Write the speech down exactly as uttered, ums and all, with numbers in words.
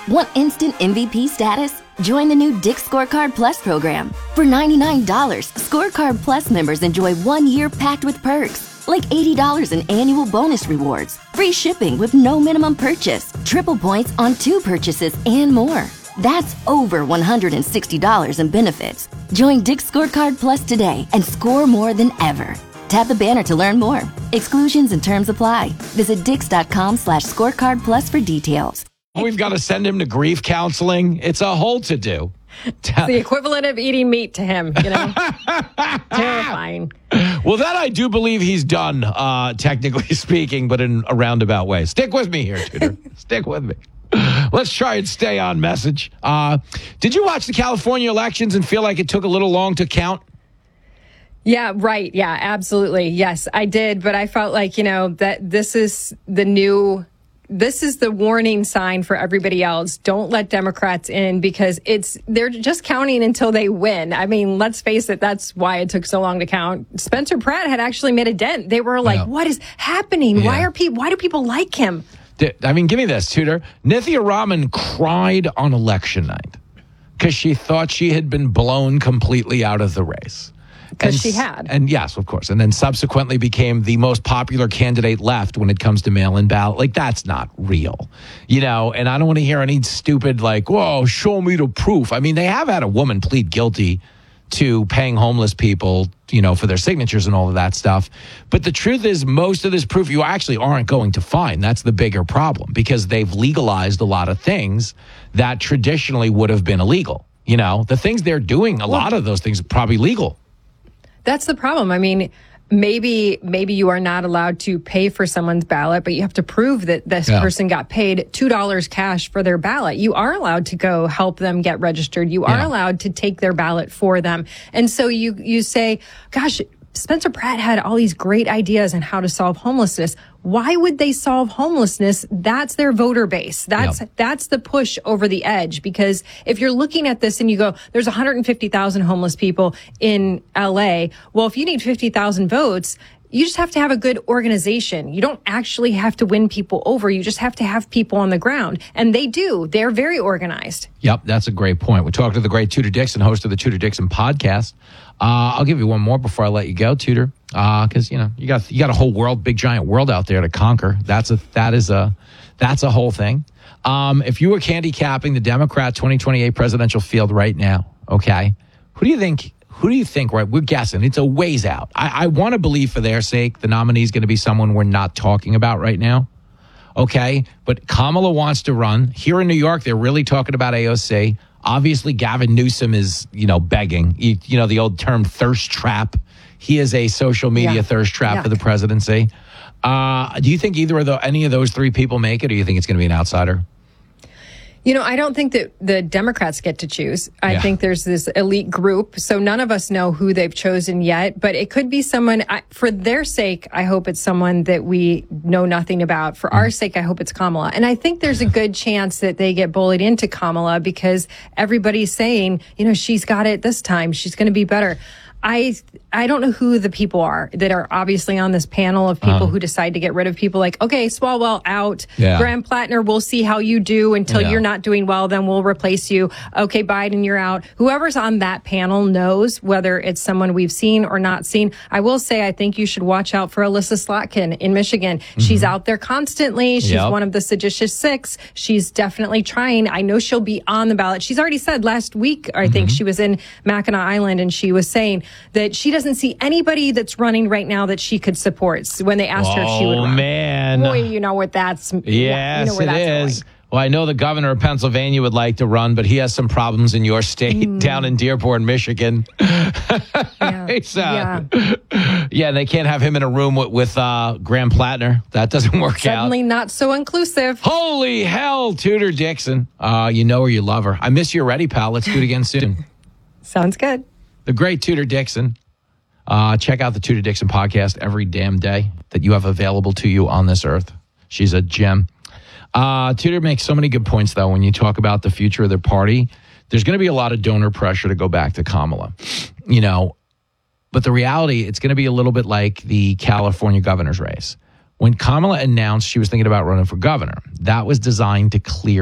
Want instant M V P status? Join the new Dick's Scorecard Plus program. For ninety-nine dollars, Scorecard Plus members enjoy one year packed with perks, like eighty dollars in annual bonus rewards, free shipping with no minimum purchase, triple points on two purchases, and more. That's over one hundred sixty dollars in benefits. Join Dick's Scorecard Plus today and score more than ever. Tap the banner to learn more. Exclusions and terms apply. Visit dix.com slash scorecard plus for details. We've got to send him to grief counseling. It's a whole to-do. It's the equivalent of eating meat to him, you know? Terrifying. Well, that I do believe he's done, uh, technically speaking, but in a roundabout way. Stick with me here, Tudor. Stick with me. Let's try and stay on message. Uh, did you watch the California elections and feel like it took a little long to count? Yeah, right. Yeah, absolutely. Yes, I did. But I felt like, you know, that this is the new... This is the warning sign for everybody else. Don't let Democrats in because it's they're just counting until they win. I mean, let's face it, that's why it took so long to count. Spencer Pratt had actually made a dent. They were like, yeah. What is happening? Yeah. Why are people why do people like him? I mean, give me this, Tudor. Nithya Raman cried on election night because she thought she had been blown completely out of the race. Because she had. And yes, of course. And then subsequently became the most popular candidate left when it comes to mail-in ballot. Like, that's not real. You know, and I don't want to hear any stupid, like, whoa, show me the proof. I mean, they have had a woman plead guilty to paying homeless people, you know, for their signatures and all of that stuff. But the truth is, most of this proof you actually aren't going to find. That's the bigger problem because they've legalized a lot of things that traditionally would have been illegal. You know, the things they're doing, a lot of those things are probably legal. That's the problem. I mean, maybe maybe you are not allowed to pay for someone's ballot, but you have to prove that this yeah. person got paid two dollars cash for their ballot. You are allowed to go help them get registered. You are yeah. allowed to take their ballot for them. And so you you say, gosh, Spencer Pratt had all these great ideas on how to solve homelessness. Why would they solve homelessness? That's their voter base. That's yep. that's the push over the edge. Because if you're looking at this and you go, there's one hundred fifty thousand homeless people in L A. Well, if you need fifty thousand votes, you just have to have a good organization. You don't actually have to win people over. You just have to have people on the ground. And they do. They're very organized. Yep, that's a great point. We talked to the great Tudor Dixon, host of the Tudor Dixon podcast. Uh, I'll give you one more before I let you go, Tudor, because uh, you know you got you got a whole world, big giant world out there to conquer. That's a that is a that's a whole thing. Um, if you were handicapping the Democrat twenty twenty-eight presidential field right now, okay, who do you think? Who do you think? Right, we're guessing. It's a ways out. I, I want to believe, for their sake, the nominee is going to be someone we're not talking about right now. Okay, but Kamala wants to run here in New York. They're really talking about A O C. Obviously, Gavin Newsom is, you know, begging. You, you know, the old term thirst trap. He is a social media yeah. thirst trap yeah. for the presidency. Uh, do you think either of the, any of those three people make it, or do you think it's going to be an outsider? You know, I don't think that the Democrats get to choose. I yeah. think there's this elite group. So none of us know who they've chosen yet, but it could be someone, I, for their sake, I hope it's someone that we know nothing about. For mm. our sake, I hope it's Kamala. And I think there's a good chance that they get bullied into Kamala because everybody's saying, you know, she's got it this time. She's going to be better. I I don't know who the people are that are obviously on this panel of people um, who decide to get rid of people. Like, okay, Swalwell out. Yeah. Graham Plattner, we'll see how you do until yeah. you're not doing well. Then we'll replace you. Okay, Biden, you're out. Whoever's on that panel knows whether it's someone we've seen or not seen. I will say I think you should watch out for Alyssa Slotkin in Michigan. Mm-hmm. She's out there constantly. She's yep. one of the seditious six. She's definitely trying. I know she'll be on the ballot. She's already said last week, I think mm-hmm. she was in Mackinac Island, and she was saying that she doesn't see anybody that's running right now that she could support. So when they asked oh, her if she would run. Oh, man. Boy, you know what that's... Yes, you know where it that's is. Going. Well, I know the governor of Pennsylvania would like to run, but he has some problems in your state, mm. down in Dearborn, Michigan. Yeah. so, yeah. yeah, they can't have him in a room with, with uh, Graham Plattner. That doesn't work Suddenly out. Suddenly not so inclusive. Holy hell, Tudor Dixon. Uh, you know her, you love her. I miss you already, pal. Let's do it again soon. Sounds good. The great Tudor Dixon. Uh, check out the Tudor Dixon podcast every damn day that you have available to you on this earth. She's a gem. Uh, Tudor makes so many good points, though, when you talk about the future of their party. There's going to be a lot of donor pressure to go back to Kamala, you know. But the reality, it's going to be a little bit like the California governor's race. When Kamala announced she was thinking about running for governor, that was designed to clear